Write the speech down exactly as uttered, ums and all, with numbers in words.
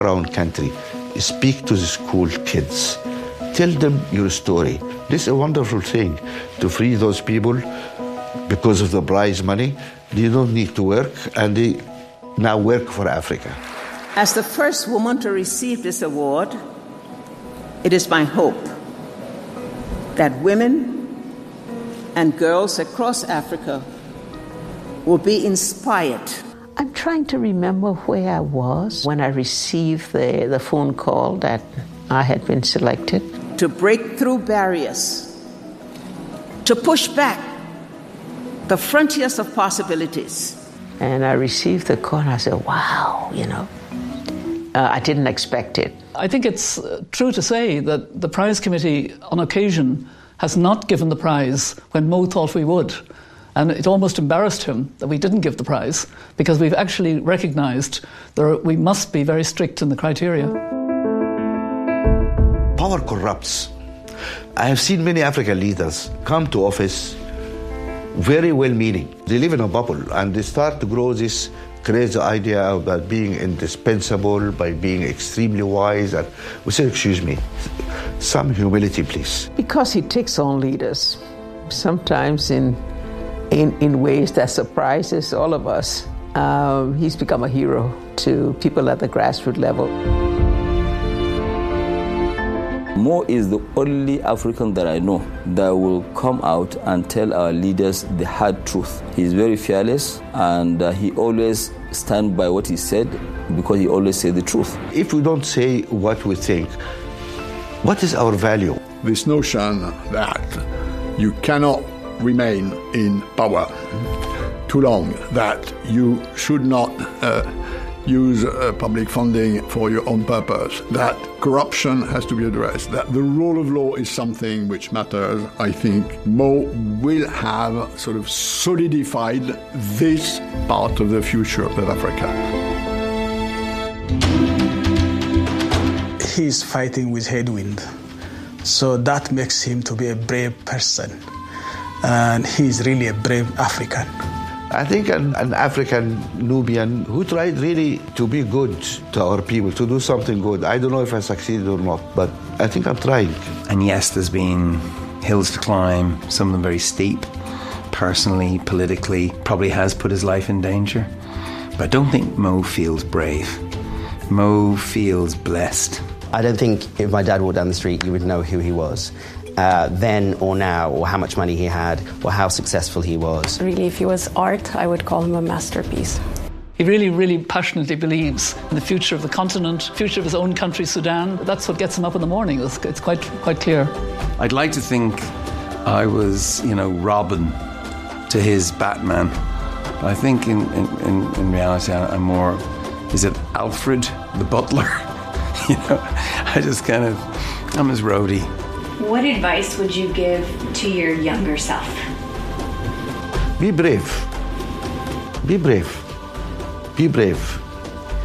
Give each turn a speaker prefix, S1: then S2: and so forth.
S1: around country. Speak to the school kids. Tell them your story. This is a wonderful thing to free those people because of the prize money. They don't need to work, and they now work for Africa.
S2: As the first woman to receive this award, it is my hope that women and girls across Africa will be inspired.
S3: I'm trying to remember where I was when I received the, the phone call that I had been selected.
S2: To break through barriers, to push back the frontiers of possibilities.
S3: And I received the call and I said, wow, you know, uh, I didn't expect it.
S4: I think it's uh, true to say that the prize committee on occasion has not given the prize when Mo thought we would. And it almost embarrassed him that we didn't give the prize, because we've actually recognised that we must be very strict in the criteria.
S1: Power corrupts. I have seen many African leaders come to office very well-meaning. They live in a bubble and they start to grow this crazy idea about being indispensable, by being extremely wise. And we say, excuse me, some humility, please.
S3: Because he takes on leaders, sometimes in in, in ways that surprises all of us. Um, he's become a hero to people at the grassroots level.
S5: Mo is the only African that I know that will come out and tell our leaders the hard truth. He's very fearless, and uh, he always stands by what he said, because he always says the truth.
S1: If we don't say what we think, what is our value?
S6: This notion that you cannot remain in power too long, that you should not uh, use uh, public funding for your own purpose, that corruption has to be addressed, that the rule of law is something which matters. I think Mo will have sort of solidified this part of the future of Africa.
S7: He's fighting with headwind, so that makes him to be a brave person, and he's really a brave African.
S1: I think an, an African Nubian who tried really to be good to our people, to do something good. I don't know if I succeeded or not, but I think I'm trying.
S8: And yes, there's been hills to climb, some of them very steep, personally, politically, probably has put his life in danger. But I don't think Mo feels brave. Mo feels blessed.
S9: I don't think if my dad walked down the street, you would know who he was. Uh, then or now, or how much money he had, or how successful he was.
S10: Really, if he was art, I would call him a masterpiece.
S4: He really, really passionately believes in the future of the continent, future of his own country, Sudan. That's what gets him up in the morning. It's, it's quite, quite clear.
S8: I'd like to think I was, you know, Robin to his Batman. But I think in, in, in reality, I'm more, is it Alfred the butler? You know, I just kind of, I'm his roadie.
S11: What advice would you give to your younger self?
S1: Be brave. Be brave. Be brave.